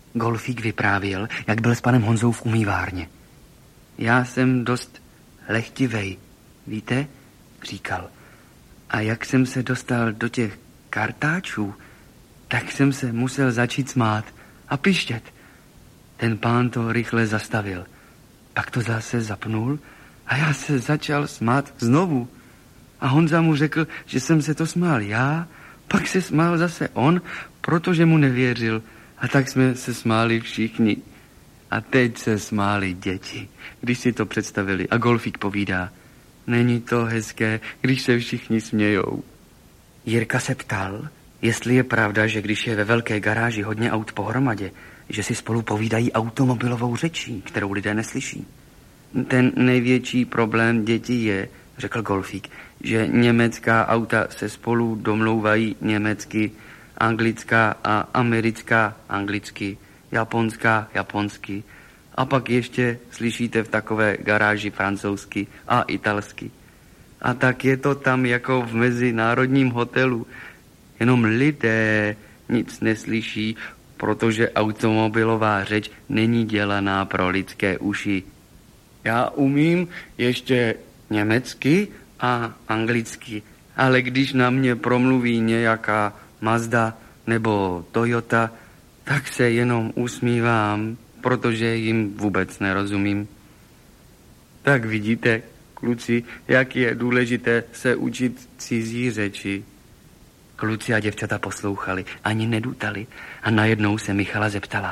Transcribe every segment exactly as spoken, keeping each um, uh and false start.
Golfík vyprávěl, jak byl s panem Honzou v umývárně. Já jsem dost lehtivej, víte, říkal. A jak jsem se dostal do těch kartáčů, tak jsem se musel začít smát a pištět. Ten pán to rychle zastavil. Pak to zase zapnul a já se začal smát znovu. A Honza mu řekl, že jsem se to smál já, pak se smál zase on, protože mu nevěřil. A tak jsme se smáli všichni. A teď se smáli děti, když si to představili. A Golfík povídá, není to hezké, když se všichni smějou. Jirka se ptal, jestli je pravda, že když je ve velké garáži hodně aut pohromadě, že si spolu povídají automobilovou řečí, kterou lidé neslyší. Ten největší problém dětí je, řekl Golfík, že německá auta se spolu domlouvají německy, anglická a americká anglicky, japonská japonsky a pak ještě slyšíte v takové garáži francouzsky a italsky. A tak je to tam jako v mezinárodním hotelu. Jenom lidé nic neslyší, protože automobilová řeč není dělaná pro lidské uši. Já umím ještě německy a anglicky, ale když na mě promluví nějaká Mazda nebo Toyota, tak se jenom usmívám, protože jim vůbec nerozumím. Tak vidíte, kluci, jak je důležité se učit cizí řeči. Kluci a děvčata poslouchali, ani nedutali a najednou se Michala zeptala.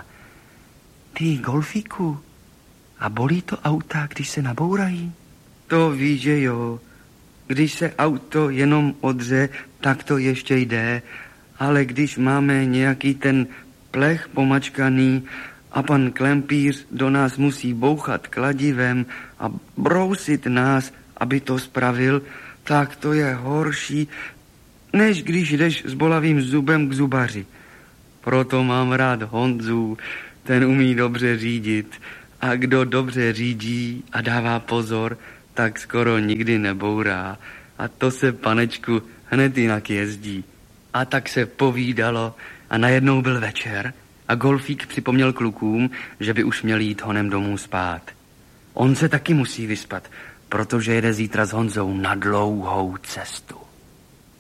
Ty, Golfíku, a bolí to auta, když se nabourají? To víš, že jo. Když se auto jenom odře, tak to ještě jde, ale když máme nějaký ten plech pomačkaný a pan klempíř do nás musí bouchat kladivem a brousit nás, aby to spravil, tak to je horší, než když jdeš s bolavým zubem k zubaři. Proto mám rád Honzu, ten umí dobře řídit a kdo dobře řídí a dává pozor, tak skoro nikdy nebourá. A to se, panečku, hned jinak jezdí. A tak se povídalo a najednou byl večer a Golfík připomněl klukům, že by už měli jít honem domů spát. On se taky musí vyspat, protože jede zítra s Honzou na dlouhou cestu.